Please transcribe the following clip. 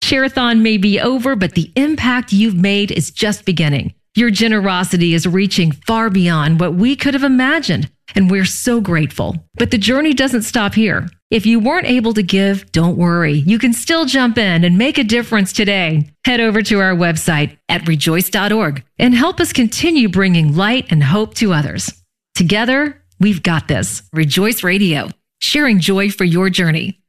Share-a-thon may be over, but the impact you've made is just beginning. Your generosity is reaching far beyond what we could have imagined, and we're so grateful. But the journey doesn't stop here. If you weren't able to give, don't worry. You can still jump in and make a difference today. Head over to our website at rejoice.org and help us continue bringing light and hope to others. Together, we've got this. Rejoice Radio, sharing joy for your journey.